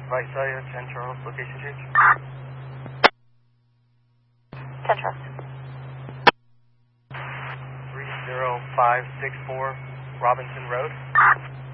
Right Cellular, 10 Charles, location change. 10 Charles. 30564 Robinson Road.